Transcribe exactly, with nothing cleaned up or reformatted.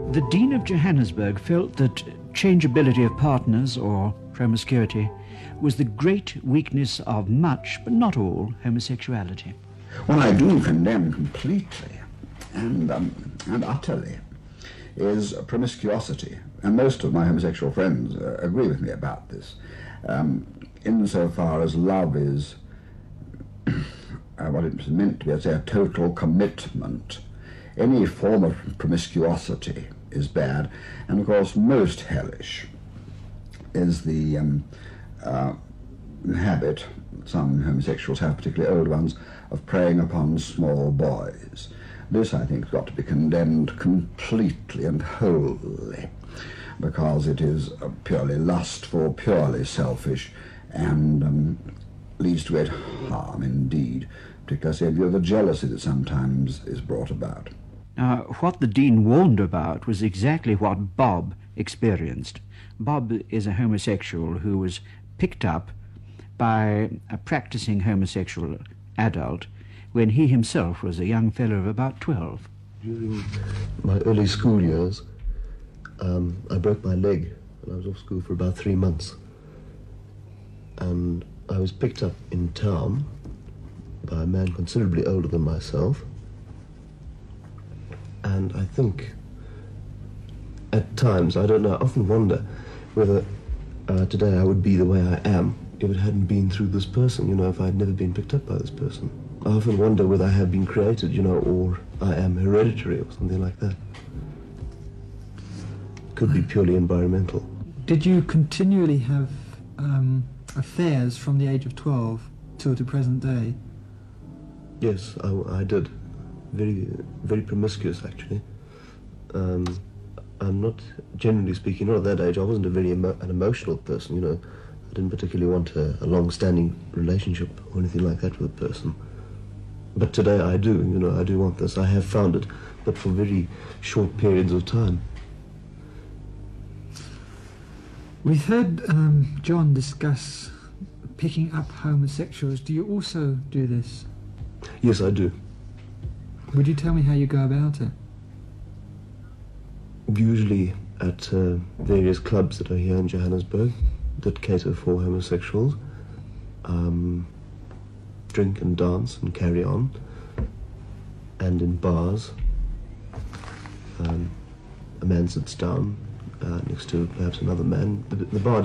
The Dean of Johannesburg felt that changeability of partners, or promiscuity, was the great weakness of much, but not all, homosexuality. What I do condemn completely and, um, and utterly is promiscuity, and most of my homosexual friends uh, agree with me about this, um, insofar as love is uh, what it's meant to be, I'd say, a total commitment. Any form of promiscuity is bad, and of course most hellish is the um, uh, habit some homosexuals have, particularly old ones, of preying upon small boys. This, I think, has got to be condemned completely and wholly, because it is uh, purely lustful, purely selfish, and um, leads to great harm indeed, particularly in view of the jealousy that sometimes is brought about. Now, what the Dean warned about was exactly what Bob experienced. Bob is a homosexual who was picked up by a practicing homosexual adult when he himself was a young fellow of about twelve. During my early school years, um, I broke my leg and I was off school for about three months. And I was picked up in town by a man considerably older than myself. And I think, at times, I don't know, I often wonder whether uh, today I would be the way I am if it hadn't been through this person, you know, if I had never been picked up by this person. I often wonder whether I have been created, you know, or I am hereditary or something like that. Could be purely environmental. Did you continually have um, affairs from the age of twelve till to present day? Yes, I, I did. Very, very promiscuous, actually. Um, I'm not, generally speaking, not at that age, I wasn't a very emo an emotional person, you know. I didn't particularly want a, a long-standing relationship or anything like that with a person. But today I do, you know, I do want this. I have found it, but for very short periods of time. We've heard um, John discuss picking up homosexuals. Do you also do this? Yes, I do. Would you tell me how you go about it? Usually at uh, various clubs that are here in Johannesburg that cater for homosexuals. Um, drink and dance and carry on. And in bars, um, a man sits down uh, next to perhaps another man. The, the bar